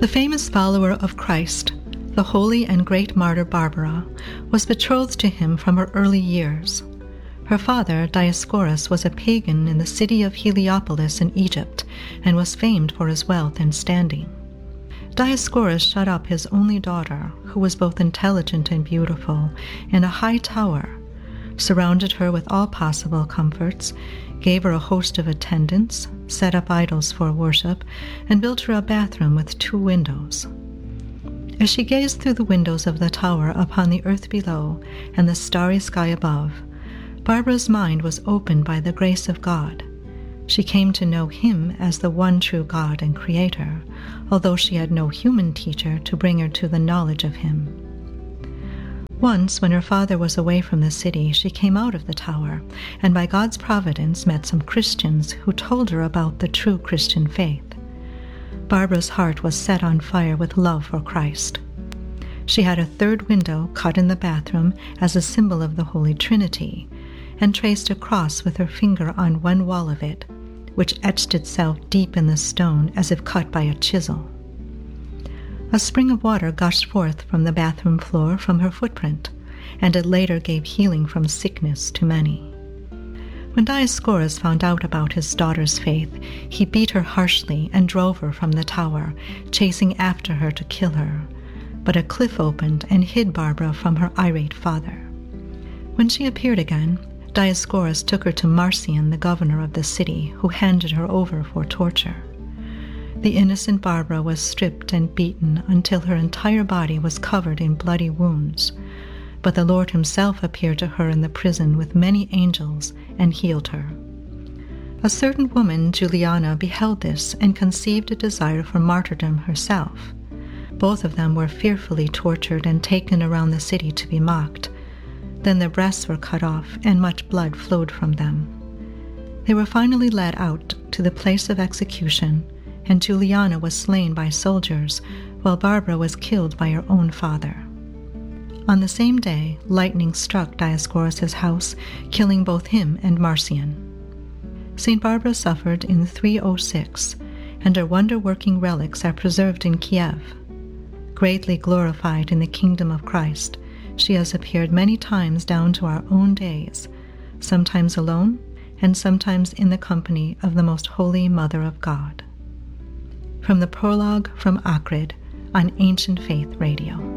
The famous follower of Christ, the holy and great martyr Barbara, was betrothed to him from her early years. Her father, Dioscorus, was a pagan in the city of Heliopolis in Egypt and was famed for his wealth and standing. Dioscorus shut up his only daughter, who was both intelligent and beautiful, in a high tower, surrounded her with all possible comforts, gave her a host of attendants, set up idols for worship, and built her a bathroom with 2 windows. As she gazed through the windows of the tower upon the earth below and the starry sky above, Barbara's mind was opened by the grace of God. She came to know Him as the one true God and Creator, although she had no human teacher to bring her to the knowledge of Him. Once, when her father was away from the city, she came out of the tower, and by God's providence met some Christians who told her about the true Christian faith. Barbara's heart was set on fire with love for Christ. She had a 3rd window cut in the bathroom as a symbol of the Holy Trinity, and traced a cross with her finger on one wall of it, which etched itself deep in the stone as if cut by a chisel. A spring of water gushed forth from the bathroom floor from her footprint, and it later gave healing from sickness to many. When Dioscorus found out about his daughter's faith, he beat her harshly and drove her from the tower, chasing after her to kill her. But a cliff opened and hid Barbara from her irate father. When she appeared again, Dioscorus took her to Marcion, the governor of the city, who handed her over for torture. The innocent Barbara was stripped and beaten until her entire body was covered in bloody wounds. But the Lord Himself appeared to her in the prison with many angels and healed her. A certain woman, Juliana, beheld this and conceived a desire for martyrdom herself. Both of them were fearfully tortured and taken around the city to be mocked. Then their breasts were cut off, and much blood flowed from them. They were finally led out to the place of execution, and Juliana was slain by soldiers, while Barbara was killed by her own father. On the same day, lightning struck Dioscorus' house, killing both him and Marcion. St. Barbara suffered in 306, and her wonder-working relics are preserved in Kiev. Greatly glorified in the kingdom of Christ, she has appeared many times down to our own days, sometimes alone, and sometimes in the company of the Most Holy Mother of God. From the prologue from Ohrid on Ancient Faith Radio.